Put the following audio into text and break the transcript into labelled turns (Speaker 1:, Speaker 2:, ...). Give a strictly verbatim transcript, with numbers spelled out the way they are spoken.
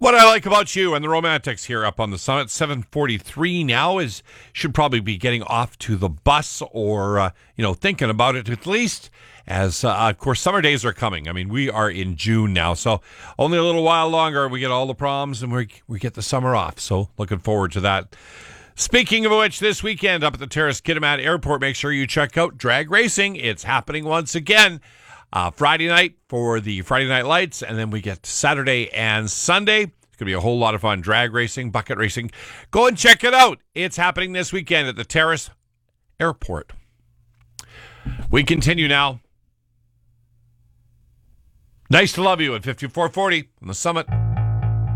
Speaker 1: What I like about you and the Romantics here up on the summit, seven forty-three now, is should probably be getting off to the bus or, uh, you know, thinking about it at least, as, uh, of course, summer days are coming. I mean, we are in June now, so only a little while longer. We get all the proms and we, we get the summer off, so looking forward to that. Speaking of which, this weekend up at the Terrace Kitimat Airport, make sure you check out drag racing. It's happening once again. Uh, Friday night for the Friday Night Lights, and then we get Saturday and Sunday. It's going to be a whole lot of fun. Drag racing, bucket racing. Go and check it out. It's happening this weekend at the Terrace Airport. We continue now. Nice to love you at fifty-four forty on the summit.